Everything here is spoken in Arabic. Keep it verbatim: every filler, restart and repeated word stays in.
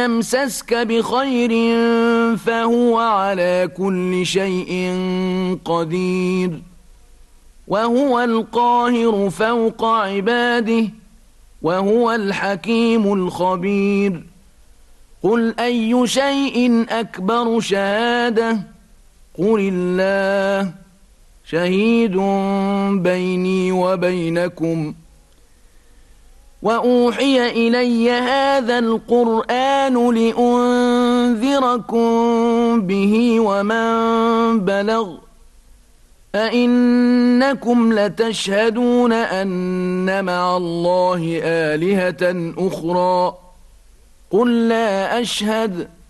يمسسك بخير فهو على كل شيء قدير وهو القاهر فوق عباده وهو الحكيم الخبير قل أي شيء أكبر شهادة قل الله شهيد بيني وبينكم وأوحي إلي هذا القرآن لأنذركم به ومن بلغ أئنكم لتشهدون أن مع الله آلهة أخرى قل لا أشهد